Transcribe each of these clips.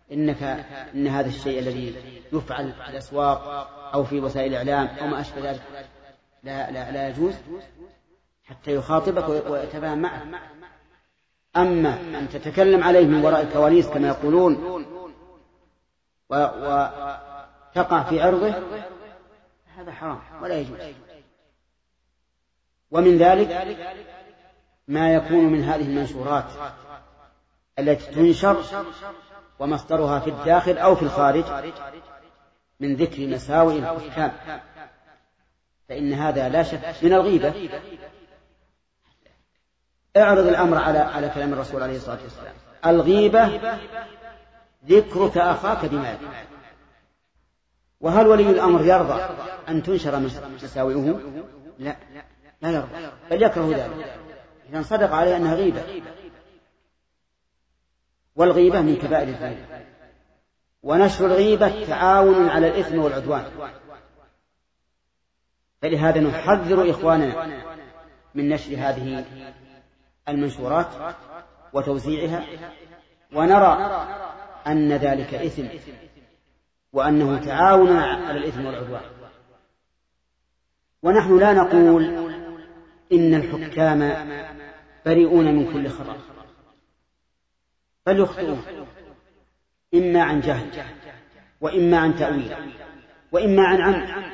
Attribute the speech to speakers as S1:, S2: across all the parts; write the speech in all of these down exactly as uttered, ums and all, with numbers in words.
S1: إنك إن هذا الشيء الذي يفعل في الأسواق أو في وسائل الإعلام أو ما أشبه ذلك لا, لا, لا يجوز حتى يخاطبك ويتفاهم معك. أما أن تتكلم عليه من وراء الكواليس كما يقولون وتقع في عرضه هذا حرام ولا يجوز. ومن ذلك ما يكون من هذه المنشورات التي تنشر ومصدرها في الداخل أو في الخارج من ذكر مساوئ الحكام، فإن هذا لا شك من الغيبة. اعرض الأمر على على كلام الرسول عليه الصلاة والسلام: الغيبة ذكرك أخاك بما يكره. وهل ولي الأمر يرضى أن تنشر مساوئه؟ لا لا يرضى، بل يكره ذلك. إذن صدق عليه أنها غيبة، والغيبة من كبائر الذنوب. ونشر الغيبة تعاون على الإثم والعدوان، فلهذا نحذر إخواننا من نشر هذه المنشورات وتوزيعها، ونرى أن ذلك إثم وأنه تعاون على الإثم والعدوان. ونحن لا نقول إن الحكام بريئون من كل خطأ، بل يخطئون إما عن جهل وإما عن تأويل وإما عن عمد.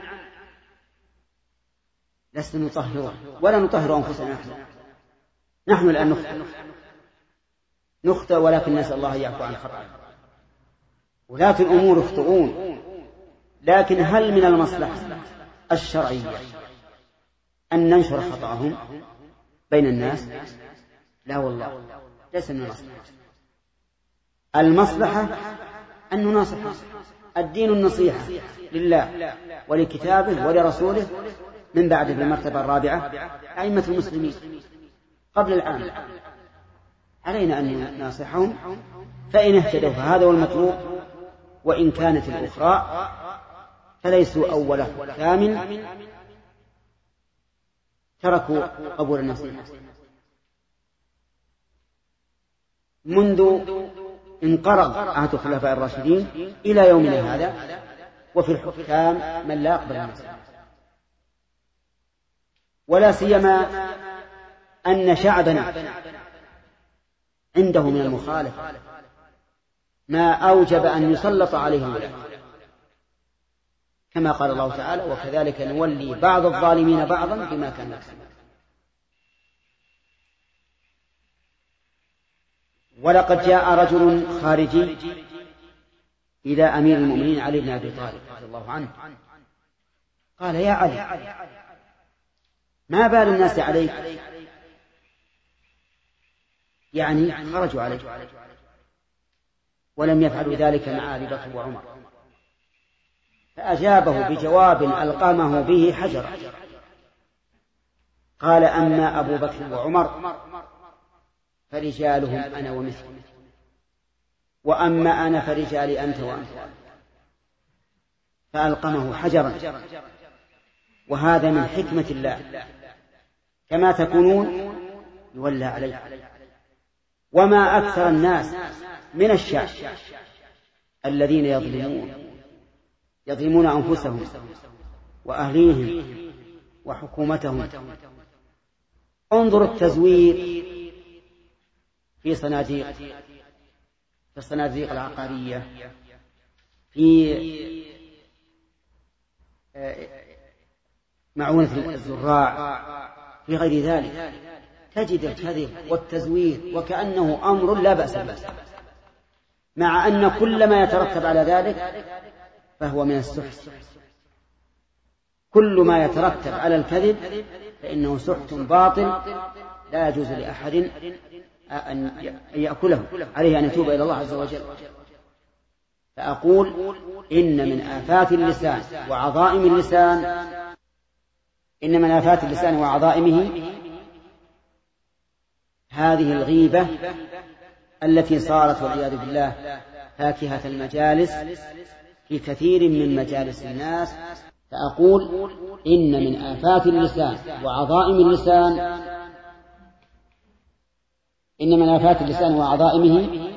S1: لسنا نطهر ولا نطهر أنفسنا. نحن نحن الآن نخطئ نخطئ ولكن نسأل الله يعفو عن خطأ. ولاة الأمور يخطئون، لكن هل من المصلحة الشرعية أن ننشر خطأهم بين الناس؟ لا والله، ليس من المصلحة. المصلحة أن نناصح. الدين النصيحة لله ولكتابه ولرسوله، من بعد المرتبة الرابعة أئمة المسلمين قبل العام. علينا أن نناصحهم، فإن اهتدوا فهذا هو المطلوب، وإن كانت الأخرى فليسوا أول حكام تركوا قبول النصيحة. منذ انقرض عهد الخلفاء الراشدين إلى يومنا هذا، وفي الحكام من لا يقبل النصيحة. ولا سيما أن شعبنا عنده من المخالفة ما أوجب أن يسلط عليه الولاة، كما قال الله تعالى: وكذلك نولي بعض الظالمين بعضا بما كانوا يكسبون. ولقد جاء رجل خارجي إلى أمير المؤمنين علي بن أبي طالب رضي الله عنه، قال: يا علي، ما بال الناس عليك؟ يعني خرجوا عليك ولم يفعلوا ذلك مع أبي بكر وعمر. فأجابه بجواب ألقمه به حجرا. قال: أما أبو بكر وعمر فرجالهم أنا ومثل، وأما أنا فرجالي أنت وأنت. فألقمه حجرا. وهذا من حكمة الله، كما تكونون يولى عليكم. وما أكثر الناس من الشعب الذين يظلمون يظلمون أنفسهم وأهليهم وحكومتهم. انظر التزوير في صناديق في الصناديق العقارية، في معونة الزراع، في غير ذلك، تجد الكذب والتزوير وكأنه أمر لا بأس به، مع أن كل ما يترتب على ذلك فهو من السحت. كل ما يترتب على الكذب فإنه سحت باطل لا يجوز لأحد أن يأكله، عليه أن يتوب إلى الله عز وجل. فأقول إن من آفات اللسان وعظائم اللسان إن من آفات اللسان وعظائمه هذه الغيبة التي صارت والعياذ بالله فاكهة المجالس في كثير من مجالس الناس. فأقول إن من آفات اللسان وعظائم اللسان إن من آفات اللسان وعظائمه